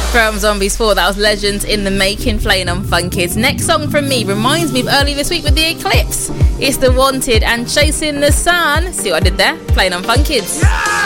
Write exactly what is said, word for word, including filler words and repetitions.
From Zombies four, that was Legends in the Making, playing on Fun Kids. Next song from me reminds me of earlier this week with The Eclipse. It's The Wanted and Chasing the Sun. See what I did there? Playing on Fun Kids. Yeah!